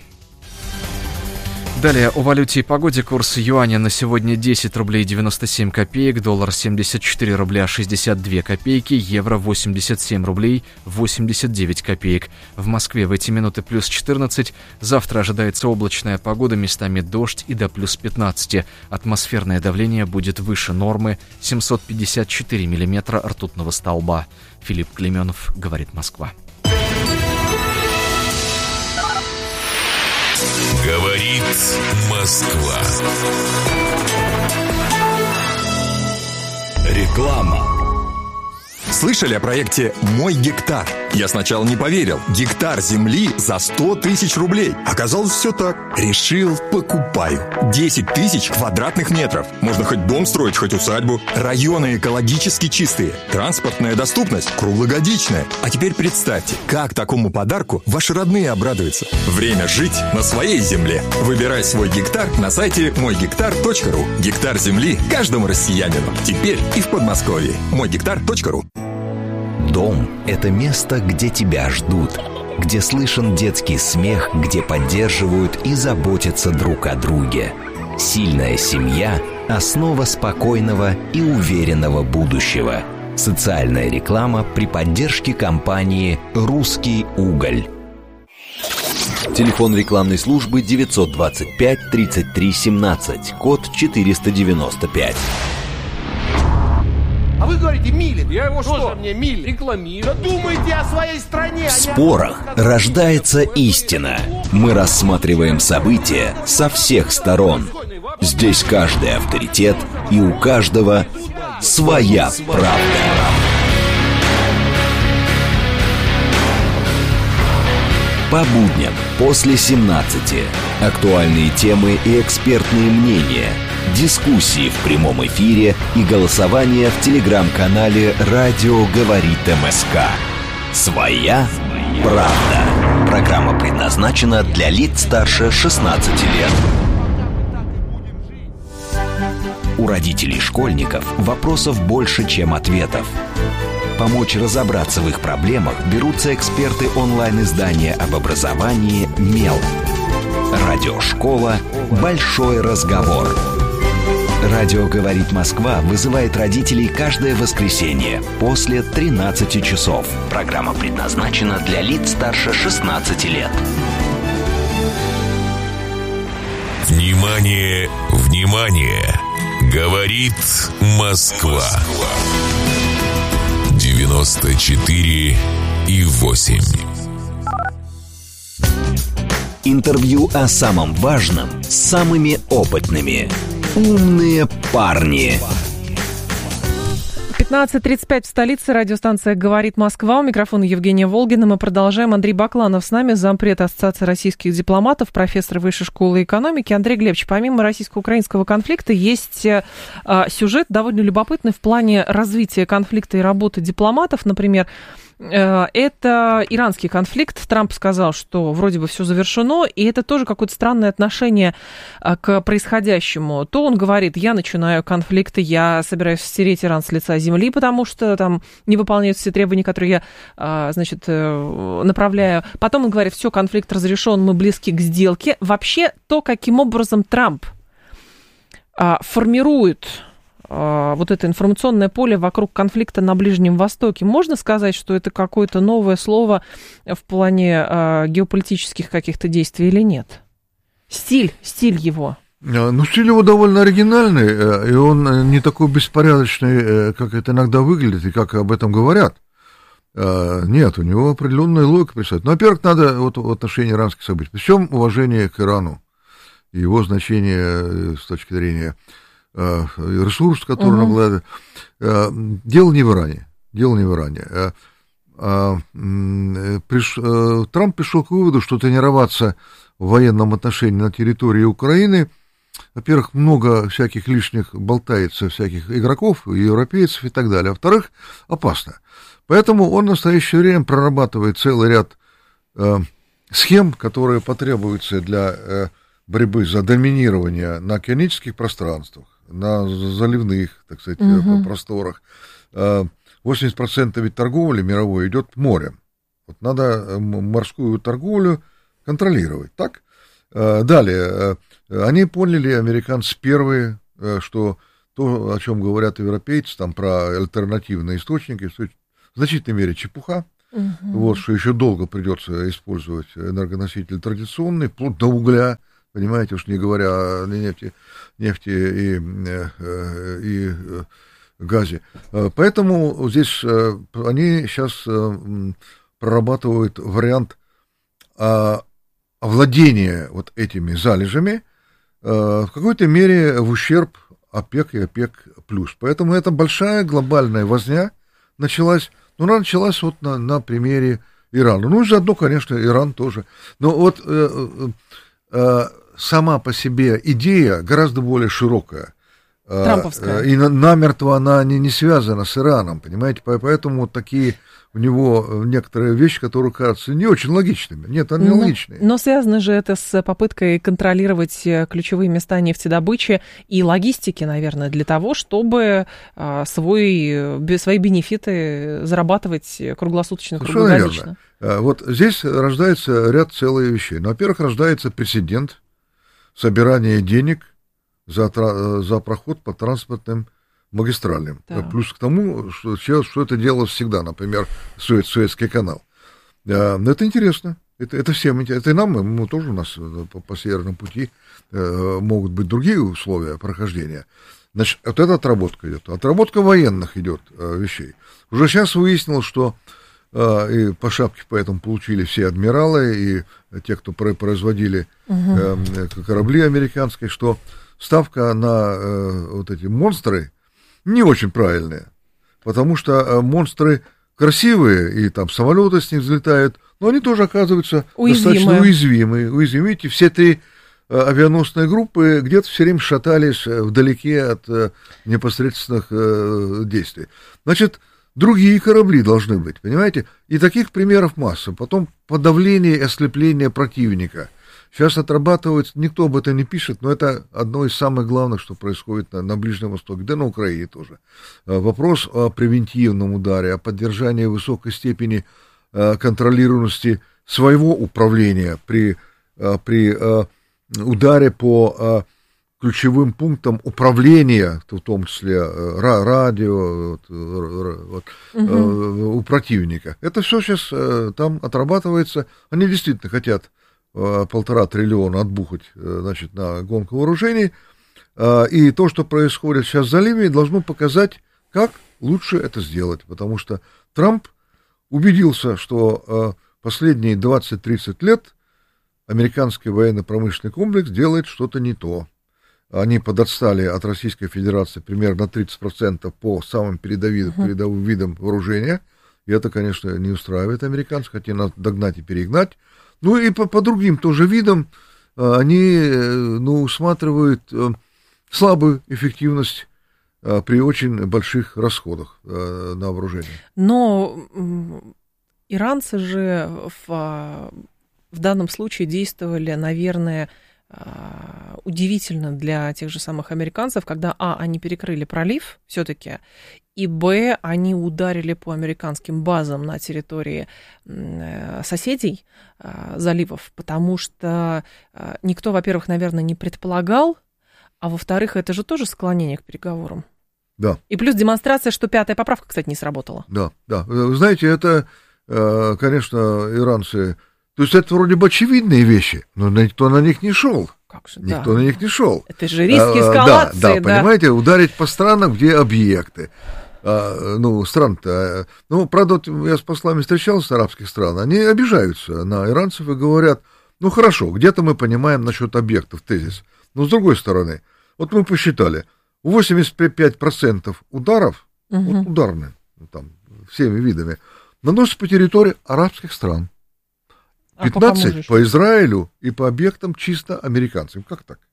Далее о валюте и погоде. Курс юаня на сегодня 10 рублей 97 копеек, доллар 74 рубля 62 копейки, евро 87 рублей 89 копеек. В Москве в эти минуты плюс 14. Завтра ожидается облачная погода, местами дождь и до плюс 15. Атмосферное давление будет выше нормы 754 миллиметра ртутного столба. Филипп Клеменов, говорит Москва. Говорит Москва. Реклама. Слышали о проекте «Мой гектар»? Я сначала не поверил. Гектар земли за 100 тысяч рублей. Оказалось, все так. Решил, покупаю. 10 тысяч квадратных метров. Можно хоть дом строить, хоть усадьбу. Районы экологически чистые. Транспортная доступность круглогодичная. А теперь представьте, как такому подарку ваши родные обрадуются. Время жить на своей земле. Выбирай свой гектар на сайте мойгектар.ру. Гектар земли каждому россиянину. Теперь и в Подмосковье. Мойгектар.ру. Дом – это место, где тебя ждут, где слышен детский смех, где поддерживают и заботятся друг о друге. Сильная семья – основа спокойного и уверенного будущего. Социальная реклама при поддержке компании «Русский уголь». Телефон рекламной службы 925 33 17, код 495. А вы говорите, Милин. Я его что? Мне Милин? Рекламирую. Да думайте о своей стране. В спорах рождается истина. Мы рассматриваем события со всех сторон. Здесь каждый авторитет, и у каждого своя правда. По будням после 17. Актуальные темы и экспертные мнения. Дискуссии в прямом эфире и голосование в телеграм-канале «Радио говорит МСК». Своя правда. Программа предназначена для лиц старше 16 лет. У родителей школьников вопросов больше, чем ответов. Помочь разобраться в их проблемах берутся эксперты онлайн-издания об образовании «Мел». Радиошкола «Большой разговор». Радио «Говорит Москва» вызывает родителей каждое воскресенье после 13 часов. Программа предназначена для лиц старше 16 лет. Внимание, внимание! Говорит Москва. 94,8. Интервью о самом важном с самыми опытными. Умные парни. 15:35 в столице. Радиостанция «Говорит Москва». У микрофона Евгения Волгина. Мы продолжаем. Андрей Бакланов с нами, зампред Ассоциации российских дипломатов, профессор Высшей школы экономики. Андрей Глебович, помимо российско-украинского конфликта, есть сюжет довольно любопытный в плане развития конфликта и работы дипломатов. Например, это иранский конфликт. Трамп сказал, что вроде бы все завершено, и это тоже какое-то странное отношение к происходящему. То он говорит, я начинаю конфликт, я собираюсь стереть Иран с лица земли, потому что там не выполняются все требования, которые я, направляю. Потом он говорит, все, конфликт разрешен, мы близки к сделке. Вообще, то, каким образом Трамп формирует вот это информационное поле вокруг конфликта на Ближнем Востоке. Можно сказать, что это какое-то новое слово в плане геополитических каких-то действий или нет? Стиль его. Ну, стиль его довольно оригинальный, и он не такой беспорядочный, как это иногда выглядит, и как об этом говорят. Нет, у него определенная логика присутствует. Но, во-первых, надо вот в отношении иранских событий. При всем уважении к Ирану и его значение с точки зрения ресурс, который он обладает. Дело не в Иране. Трамп пришел к выводу, что тренироваться в военном отношении на территории Украины во-первых, много всяких лишних болтается, всяких игроков, европейцев и так далее. Во-вторых, опасно. Поэтому он в настоящее время прорабатывает целый ряд схем, которые потребуются для борьбы за доминирование на океанических пространствах, на заливных, так сказать, просторах. 80% ведь торговли мировой идет морем. Вот надо морскую торговлю контролировать, так? Далее, они поняли, американцы первые, что то, о чем говорят европейцы, там про альтернативные источники, в значительной мере чепуха. Вот, что еще долго придется использовать энергоноситель традиционный, вплоть до угля, понимаете, уж не говоря о нефти и газе. Поэтому здесь они сейчас прорабатывают вариант овладения вот этими залежами в какой-то мере в ущерб ОПЕК и ОПЕК+. Поэтому это большая глобальная возня началась. Ну, она началась вот на примере Ирана. Ну, и заодно, конечно, Иран тоже. Но вот сама по себе идея гораздо более широкая. Трамповская. И намертво она не связана с Ираном, понимаете? Поэтому вот такие у него некоторые вещи, которые кажутся не очень логичными. Нет, они логичные. Но связано же это с попыткой контролировать ключевые места нефтедобычи и логистики, наверное, для того, чтобы свои бенефиты зарабатывать круглосуточно, круглогодично. Верно. Вот здесь рождается ряд целых вещей. Ну, во-первых, рождается прецедент собирания денег за проход по транспортным магистралям. Да. Плюс к тому, что это делалось всегда, например, Суэцкий канал. Это интересно. Это всем интересно. Это и нам, мы тоже у нас по Северному пути могут быть другие условия прохождения. Значит, вот эта отработка идет. Отработка военных идет вещей. Уже сейчас выяснилось, что и по шапке поэтому получили все адмиралы и те, кто производили корабли американские, что ставка на вот эти монстры не очень правильная, потому что монстры красивые, и там самолеты с них взлетают, но они тоже оказываются достаточно уязвимы. Видите, все три авианосные группы где-то все время шатались вдалеке от непосредственных действий. Значит, другие корабли должны быть, понимаете? И таких примеров масса. Потом подавление и ослепление противника. Сейчас отрабатывается, никто об этом не пишет, но это одно из самых главных, что происходит на Ближнем Востоке, да и на Украине тоже. Вопрос о превентивном ударе, о поддержании высокой степени контролируемости своего управления при ударе по ключевым пунктам управления, в том числе радио, у противника. Это все сейчас там отрабатывается. Они действительно хотят 1,5 триллиона отбухать, значит, на гонку вооружений. И то, что происходит сейчас в заливе, должно показать, как лучше это сделать. Потому что Трамп убедился, что последние 20-30 лет американский военно-промышленный комплекс делает что-то не то. Они подотстали от Российской Федерации примерно 30% по самым передовым видам вооружения. И это, конечно, не устраивает американцев, хотя надо догнать и перегнать. Ну и по другим тоже видам они усматривают слабую эффективность при очень больших расходах на вооружение. Но иранцы же в данном случае действовали, наверное, удивительно для тех же самых американцев, когда, они перекрыли пролив все-таки, и, они ударили по американским базам на территории соседей заливов, потому что никто, во-первых, наверное, не предполагал, а во-вторых, это же тоже склонение к переговорам. Да. И плюс демонстрация, что 5-я поправка, кстати, не сработала. Да. Вы знаете, это, конечно, иранцы... То есть это вроде бы очевидные вещи, но никто на них не шел. Как же, никто на них не шел. Это же риски эскалации. Да, понимаете, ударить по странам, где объекты. Стран-то... правда, я с послами встречался арабских стран, они обижаются на иранцев и говорят, хорошо, где-то мы понимаем насчет объектов, тезис. Но с другой стороны, вот мы посчитали, 85% ударов, ударные, там, всеми видами, наносятся по территории арабских стран. 15 по Израилю и по объектам чисто американцам. Как так?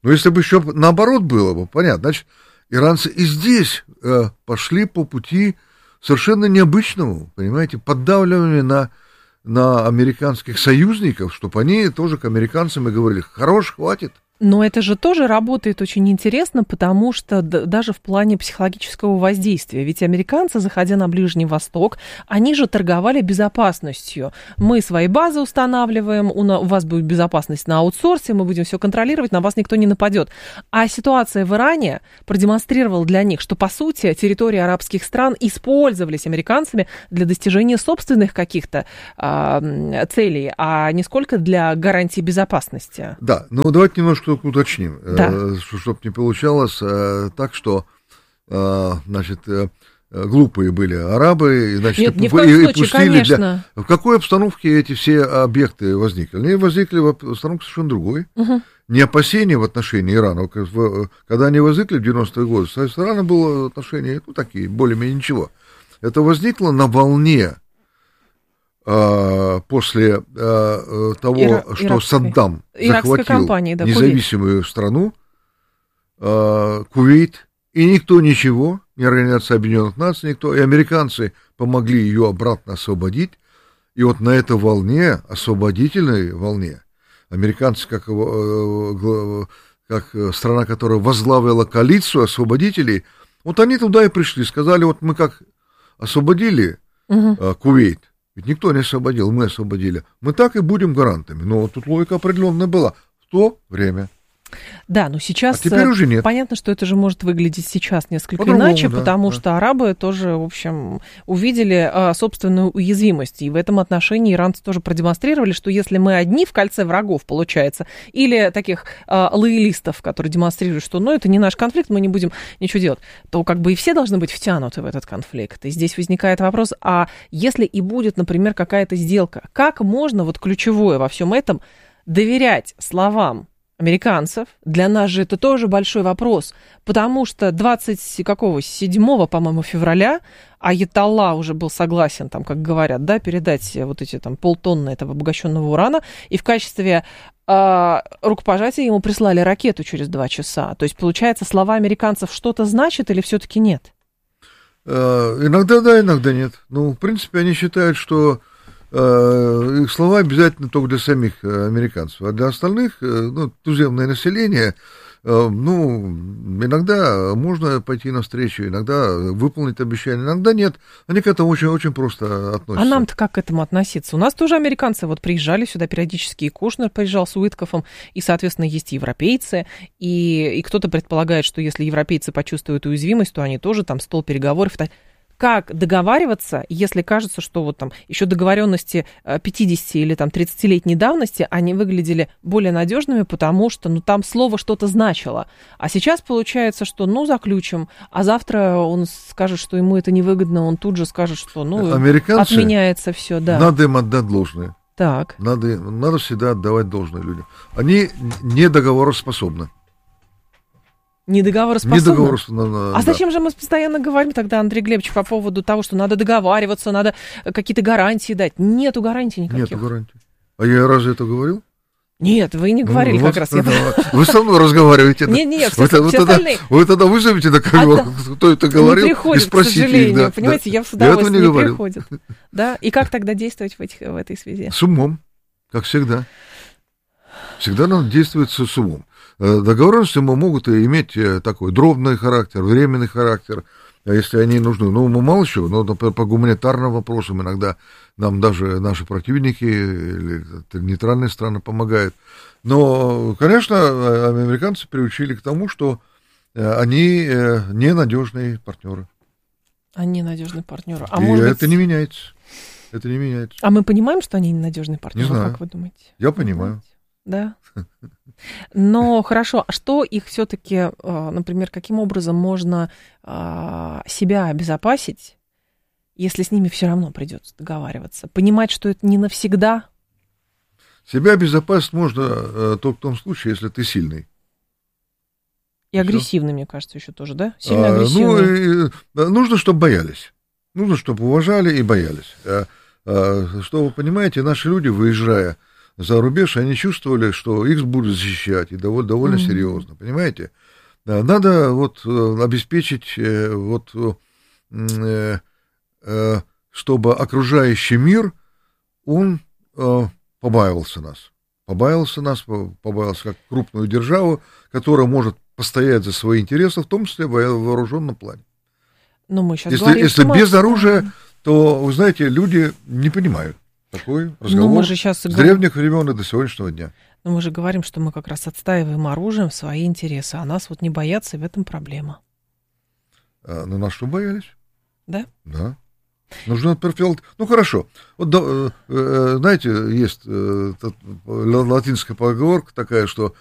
Но если бы еще наоборот было бы, понятно, значит, иранцы и здесь пошли по пути совершенно необычному, понимаете, поддавливания на американских союзников, чтобы они тоже к американцам и говорили: хорош, хватит. Но это же тоже работает очень интересно, потому что даже в плане психологического воздействия. Ведь американцы, заходя на Ближний Восток, они же торговали безопасностью. Мы свои базы устанавливаем, у вас будет безопасность на аутсорсе, мы будем все контролировать, на вас никто не нападет. А ситуация в Иране продемонстрировала для них, что, по сути, территории арабских стран использовались американцами для достижения собственных каких-то целей, а не сколько для гарантии безопасности. Да, ну давайте немножко уточним, да. Чтобы не получалось так, что, значит, глупые были арабы, значит, нет, ни в коем случае, конечно. В какой обстановке эти все объекты возникли? Они возникли в обстановке совершенно другой. Не опасения в отношении Ирана. Когда они возникли в 90-е годы, с Ираном было отношение, ну, такие, более-менее ничего. Это возникло на волне после того, что Саддам захватил независимую страну, Кувейт, и никто ничего, ни Организация Объединенных Наций, никто, и американцы помогли ее обратно освободить, и вот на этой волне, освободительной волне, американцы, как страна, которая возглавила коалицию освободителей, вот они туда и пришли, сказали: вот мы как освободили Кувейт, ведь никто не освободил, мы освободили. Мы так и будем гарантами. Но тут логика определенная была в то время. Да, но сейчас теперь уже нет. Понятно, что это же может выглядеть сейчас несколько иначе, да, потому что арабы тоже, в общем, увидели собственную уязвимость. И в этом отношении иранцы тоже продемонстрировали, что если мы одни в кольце врагов, получается, или таких лоялистов, которые демонстрируют, что это не наш конфликт, мы не будем ничего делать, то как бы и все должны быть втянуты в этот конфликт. И здесь возникает вопрос, а если и будет, например, какая-то сделка, как можно, вот ключевое во всем этом, доверять словам американцев? Для нас же это тоже большой вопрос, потому что 27, по-моему, февраля Аятолла уже был согласен, там, как говорят, да, передать вот эти там полтонны этого обогащенного урана, и в качестве рукопожатия ему прислали ракету через 2 часа. То есть, получается, слова американцев что-то значат или все-таки нет? Иногда да, иногда нет. Ну, в принципе, они считают, что их слова обязательно только для самих американцев, а для остальных, туземное население, иногда можно пойти навстречу, иногда выполнить обещание, иногда нет. Они к этому очень-очень просто относятся. А нам-то как к этому относиться? У нас тоже американцы вот приезжали сюда периодически, и Кушнер приезжал с Уиткофом, и, соответственно, есть европейцы, и кто-то предполагает, что если европейцы почувствуют уязвимость, то они тоже там стол переговоров. Как договариваться, если кажется, что вот там еще договоренности 50 или там 30-летней давности, они выглядели более надежными, потому что там слово что-то значило. А сейчас получается, что заключим, а завтра он скажет, что ему это невыгодно, он тут же скажет, что отменяется все. Да. Надо им отдать должное. Так. Надо всегда отдавать должное людям. Они не договороспособны. Недоговороспособны? А зачем же мы постоянно говорим тогда, Андрей Глебович, по поводу того, что надо договариваться, надо какие-то гарантии дать? Нету гарантий никаких. Нету гарантий. А я разве это говорил? Нет, вы не говорили как раз. Вы со мной разговариваете. Нет, все остальные. Вы тогда вызовите на ковер, кто это говорил, и спросите их. Понимаете, я с удовольствием не приходит. Да? И как тогда действовать в этой связи? С умом, как всегда. Всегда надо действовать с умом. Договоренности могут иметь такой дробный характер, временный характер, если они нужны. Мало чего, например, по гуманитарным вопросам иногда нам даже наши противники или нейтральные страны помогают. Но, конечно, американцы приучили к тому, что они ненадежные партнеры. Они ненадежные партнеры. Это не меняется. Это не меняется. А мы понимаем, что они ненадежные партнеры, не знаю. Как вы думаете? Я понимаю. Да. Но хорошо, а что их все-таки, например, каким образом можно себя обезопасить, если с ними все равно придется договариваться? Понимать, что это не навсегда? Себя обезопасить можно только в том случае, если ты сильный. И агрессивный, мне кажется, еще тоже, да? Сильно агрессивный. Нужно, чтобы боялись. Нужно, чтобы уважали и боялись. Что вы понимаете, наши люди, выезжая за рубеж, они чувствовали, что их будут защищать, и довольно серьезно, понимаете? Надо вот обеспечить, чтобы окружающий мир, он побаивался нас как крупную державу, которая может постоять за свои интересы, в том числе в вооруженном плане. Но мы сейчас если без оружия, то, вы знаете, люди не понимают такой разговор с древних времен и до сегодняшнего дня. Но мы же говорим, что мы как раз отстаиваем оружием свои интересы, а нас вот не боятся, и в этом проблема. Но нас что, боялись? Да? Да. Нужно профилактика. Ну, хорошо. Вот, знаете, есть латинская поговорка такая, что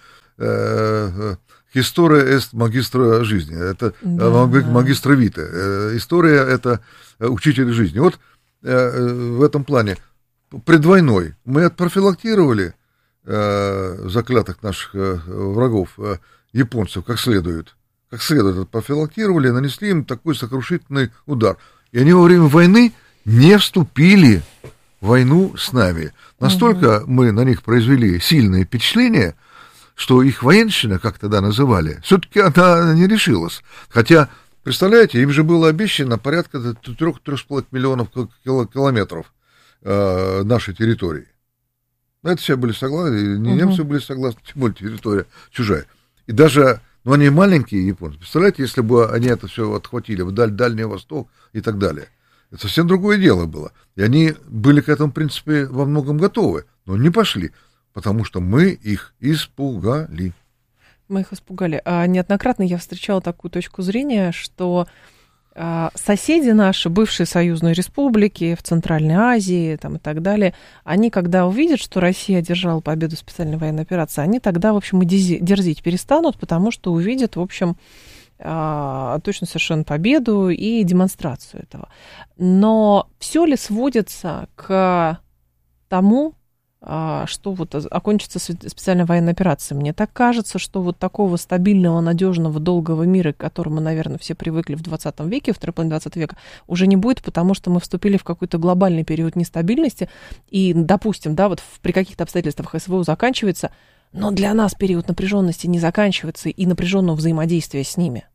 история est магистра жизни. Это магистра вита. История — это учитель жизни. Вот в этом плане предвойной мы отпрофилактировали заклятых наших врагов, японцев, как следует отпрофилактировали, нанесли им такой сокрушительный удар. И они во время войны не вступили в войну с нами. Настолько мы на них произвели сильное впечатление, что их военщина, как тогда называли, все-таки она не решилась. Хотя, представляете, им же было обещано порядка 3,5 миллионов километров нашей территории. На это все были согласны, немцы были согласны, тем более территория чужая. И даже, они маленькие японцы, представляете, если бы они это все отхватили в Дальний Восток и так далее. Это совсем другое дело было. И они были к этому, в принципе, во многом готовы, но не пошли, потому что мы их испугали. Мы их испугали. Неоднократно я встречала такую точку зрения, что соседи наши, бывшие союзные республики в Центральной Азии там, и так далее, они, когда увидят, что Россия одержала победу в специальной военной операции, они тогда, в общем, и дерзить перестанут, потому что увидят, в общем, точно совершенно победу и демонстрацию этого. Но все ли сводится к тому, что вот окончится специальная военная операция? Мне так кажется, что вот такого стабильного, надежного, долгого мира, к которому, наверное, все привыкли в 20 веке, в второй половине 20 века, уже не будет, потому что мы вступили в какой-то глобальный период нестабильности, и, допустим, да, вот при каких-то обстоятельствах СВО заканчивается, но для нас период напряженности не заканчивается и напряженного взаимодействия с ними.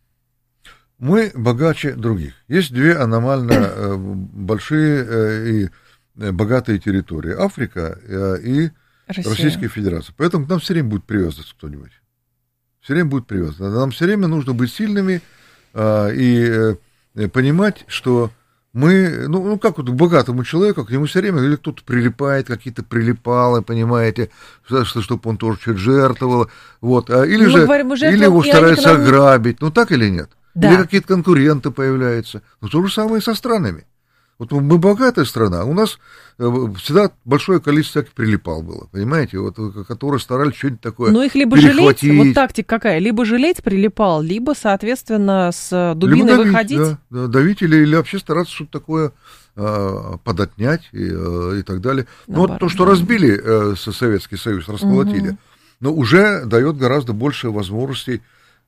Мы богаче других. Есть две аномально большие и богатые территории. Африка и Российская Федерация. Поэтому к нам все время будет привязываться кто-нибудь. Все время будет привязываться. Нам все время нужно быть сильными и понимать, что мы, как вот к богатому человеку, к нему все время или кто-то прилипает, какие-то прилипалы, понимаете, чтобы он тоже что-то жертвовал. Вот. Или же или его стараются ограбить. Так или нет? Да. Или какие-то конкуренты появляются. То же самое и со странами. Вот мы богатая страна, у нас всегда большое количество всяких прилипал было, понимаете, вот, которые старались что-нибудь такое их либо жалеть, вот тактика какая, либо жалеть прилипал, либо, соответственно, с дубиной либо давить, выходить. Да, давить или вообще стараться что-то такое подотнять и так далее. Вот то, что разбили Советский Союз, расколотили, но уже дает гораздо больше возможностей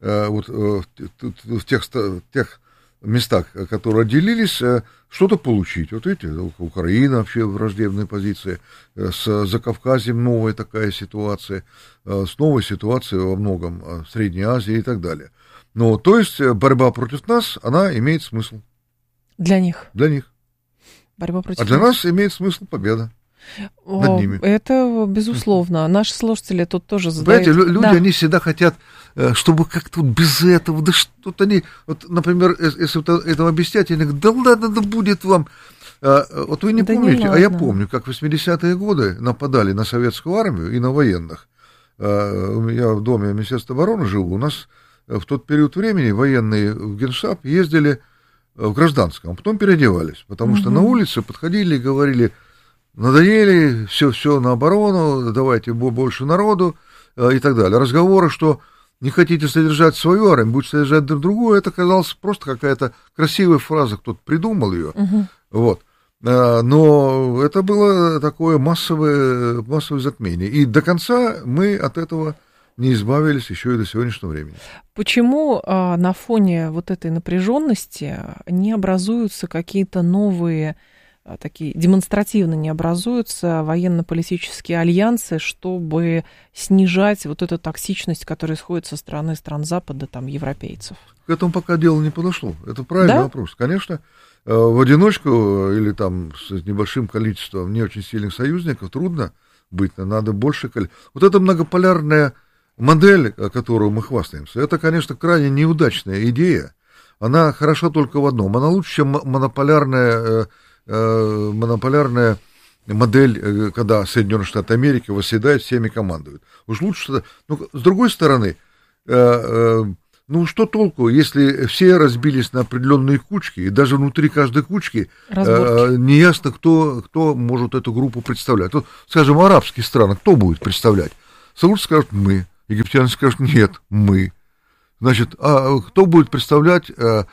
в тех местах, которые отделились, что-то получить. Вот видите, Украина вообще в враждебной позиции, с Закавказьем новая такая ситуация, с новой ситуацией во многом в Средней Азии и так далее. То есть борьба против нас, она имеет смысл. Для них. Для них. Борьба против для нас имеет смысл победа над ними. Это безусловно. Наши слушатели тут тоже задают. Понимаете, люди, они всегда хотят, чтобы как-то без этого, да что-то они, вот, например, если этого объяснять, они говорят, да ладно, да будет вам. Вот вы не помните, я помню, как в 80-е годы нападали на советскую армию и на военных. Я в доме Министерства обороны живу, у нас в тот период времени военные в Генштаб ездили в гражданском, а потом переодевались, потому что на улице подходили и говорили: надоели, все на оборону, давайте больше народу и так далее. Разговоры, что не хотите содержать свою армию, будете содержать другую, это казалось просто какая-то красивая фраза, кто-то придумал ее. Вот. Но это было такое массовое затмение. И до конца мы от этого не избавились еще и до сегодняшнего времени. Почему на фоне вот этой напряженности не образуются какие-то новые такие демонстративно не образуются военно-политические альянсы, чтобы снижать вот эту токсичность, которая исходит со стороны стран Запада, там, европейцев? К этому пока дело не подошло. Это правильный вопрос. Конечно, в одиночку или там с небольшим количеством не очень сильных союзников трудно быть, надо больше количество. Вот эта многополярная модель, которую мы хвастаемся, это, конечно, крайне неудачная идея. Она хороша только в одном. Она лучше, чем монополярная модель, когда Соединенные Штаты Америки восседают, всеми командуют. Уж лучше... Ну, с другой стороны, ну, что толку, если все разбились на определенные кучки, и даже внутри каждой кучки неясно, кто может эту группу представлять. Вот, скажем, арабские страны, кто будет представлять? Саудовцы скажут «мы», египтяне скажут «нет, мы». Значит, а кто будет представлять,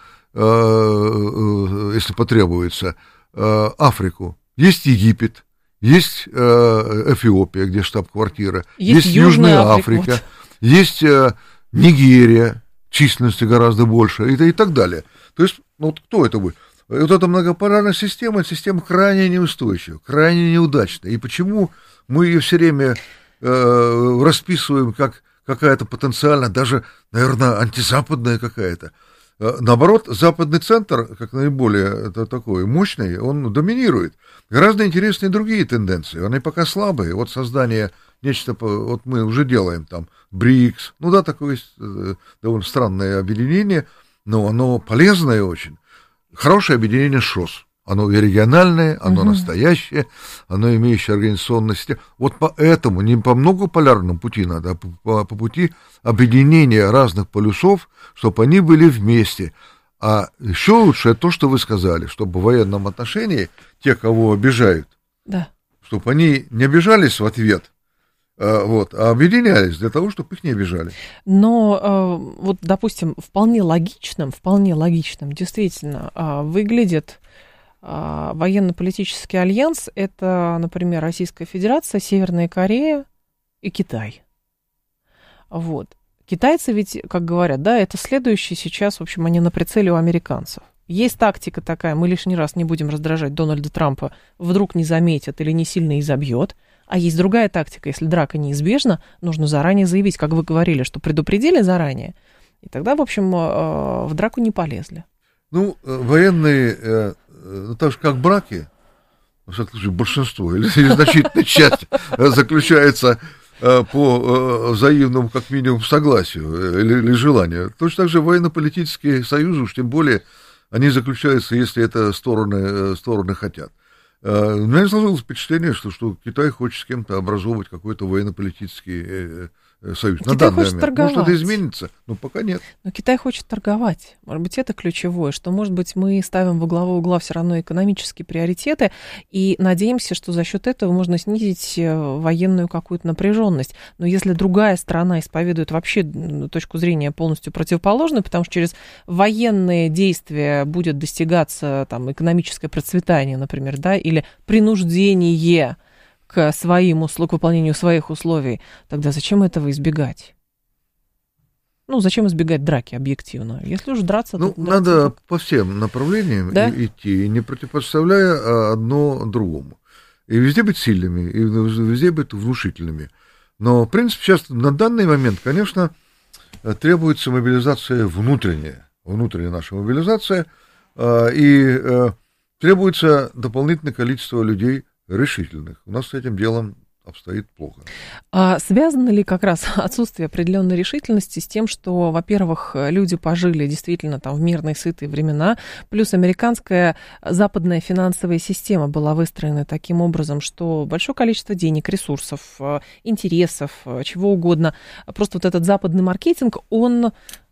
если потребуется, Африку? Есть Египет, есть Эфиопия, где штаб-квартира, есть Южная Африка, есть Нигерия, численностью гораздо больше, и так далее. То есть, ну, вот кто это будет? И вот эта многополярная система крайне неустойчива, крайне неудачная. И почему мы ее все время расписываем как какая-то потенциально, даже, наверное, антизападная какая-то. Наоборот, западный центр, как наиболее такой мощный, он доминирует. Гораздо интереснее другие тенденции, они пока слабые. Вот создание нечто, вот мы уже делаем там БРИКС, ну да, такое довольно странное объединение, но оно полезное очень. Хорошее объединение ШОС. Оно и региональное, оно настоящее, оно имеющее организационную систему. Вот поэтому не по многополярному пути надо, а по пути объединения разных полюсов, чтобы они были вместе. А еще лучше это то, что вы сказали, чтобы в военном отношении те, кого обижают, чтобы они не обижались в ответ, а объединялись для того, чтобы их не обижали. Но вот, допустим, вполне логичным действительно выглядит военно-политический альянс. Это, например, Российская Федерация, Северная Корея и Китай. Вот. Китайцы ведь, как говорят, да, это следующие сейчас, в общем, они на прицеле у американцев. Есть тактика такая, мы лишний раз не будем раздражать Дональда Трампа, вдруг не заметят или не сильно изобьет. А есть другая тактика, если драка неизбежна, нужно заранее заявить, как вы говорили, что предупредили заранее, и тогда, в общем, в драку не полезли. Ну, военные, так же как браки, во всяком случае, большинство или значительная часть заключается по взаимному, как минимум, согласию или желанию. Точно так же военно-политические союзы, уж тем более, они заключаются, если это стороны хотят. У меня сложилось впечатление, что Китай хочет с кем-то образовывать какой-то военно-политический союз. Китай на данный хочет момент. торговать. Может, это изменится, но пока нет. Но Китай хочет торговать. Может быть, это ключевое, что, может быть, мы ставим во главу угла все равно экономические приоритеты и надеемся, что за счет этого можно снизить военную какую-то напряженность. Но если другая сторона исповедует вообще точку зрения полностью противоположную, потому что через военные действия будет достигаться там экономическое процветание, например, да, или принуждение к выполнению своих условий, тогда зачем этого избегать? Ну, зачем избегать драки объективно? Если уж драться... Ну, надо по всем направлениям идти, не противопоставляя одно другому. И везде быть сильными, и везде быть внушительными. Но, в принципе, сейчас на данный момент, конечно, требуется мобилизация внутренняя наша мобилизация, и требуется дополнительное количество людей решительных. У нас с этим делом обстоит плохо. А связано ли как раз отсутствие определенной решительности с тем, что, во-первых, люди пожили действительно там в мирные, сытые времена, плюс американская западная финансовая система была выстроена таким образом, что большое количество денег, ресурсов, интересов, чего угодно, просто вот этот западный маркетинг, он...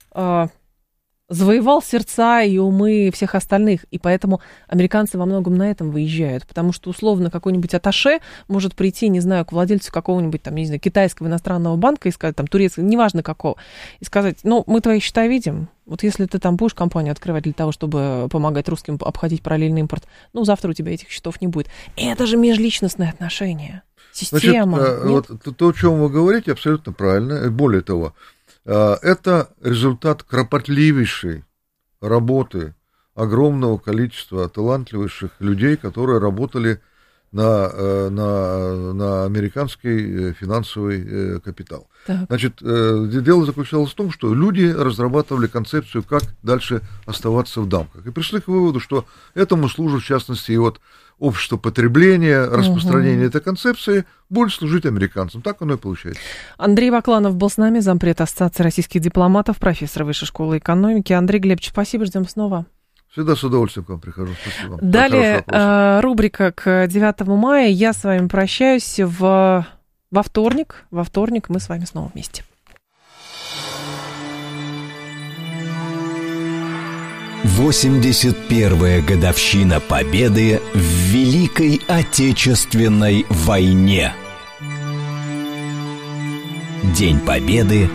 завоевал сердца и умы всех остальных, и поэтому американцы во многом на этом выезжают, потому что условно какой-нибудь атташе может прийти, не знаю, к владельцу какого-нибудь там, не знаю, китайского иностранного банка и сказать, там, турецкого, неважно какого, и сказать, ну, мы твои счета видим, вот если ты там будешь компанию открывать для того, чтобы помогать русским обходить параллельный импорт, ну, завтра у тебя этих счетов не будет. И это же межличностные отношения, система. Значит, вот то, о чем вы говорите, абсолютно правильно, и более того, это результат кропотливейшей работы огромного количества талантливейших людей, которые работали на американский финансовый капитал. Так. Значит, дело заключалось в том, что люди разрабатывали концепцию, как дальше оставаться в дамках. И пришли к выводу, что этому служит, в частности, и вот общество потребления, распространение этой концепции будет служить американцам. Так оно и получается. Андрей Бакланов был с нами, зампред Ассоциации российских дипломатов, профессор Высшей школы экономики. Андрей Глебович, спасибо, ждем снова. Всегда с удовольствием к вам прихожу. Спасибо. Далее рубрика к 9 мая. Я с вами прощаюсь во вторник. Во вторник мы с вами снова вместе. «81-я годовщина Победы в Великой Отечественной войне. День Победы